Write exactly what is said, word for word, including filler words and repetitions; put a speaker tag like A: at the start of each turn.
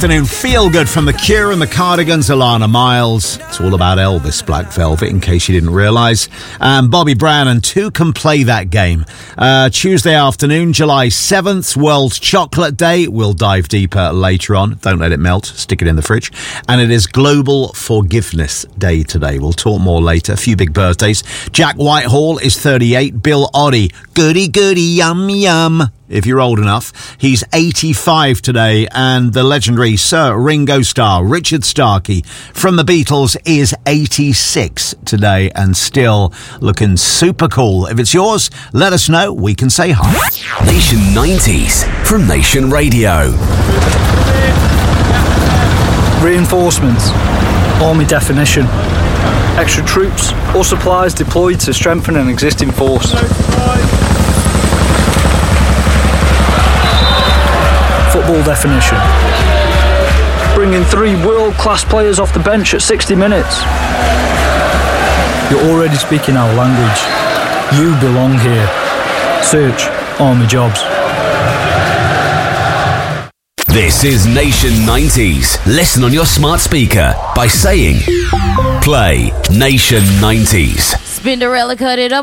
A: Afternoon, Feel Good from The Cure and the Cardigans, Alana Miles. It's all about Elvis, Black Velvet, in case you didn't realise. And Bobby Brown and Two Can Play That Game. Uh, Tuesday afternoon, July seventh, World Chocolate Day. We'll dive deeper later on. Don't let it melt. Stick it in the fridge. And it is Global Forgiveness Day today. We'll talk more later. A few big birthdays. Jack Whitehall is thirty-eight. Bill Oddie, goody goody, yum yum. If you're old enough, he's eighty-five today, and the legendary Sir Ringo Starr, Richard Starkey from the Beatles, is eighty-six today and still looking super cool. If it's yours, let us know. We can say hi.
B: Nation nineties from Nation Radio.
C: Reinforcements. Army definition. Extra troops or supplies deployed to strengthen an existing force. Football definition. Bringing three world-class players off the bench at sixty minutes. You're already speaking our language. You belong here. Search Army Jobs.
B: This is Nation nineties. Listen on your smart speaker by saying, play Nation nineties.
D: Spinderella cut it up.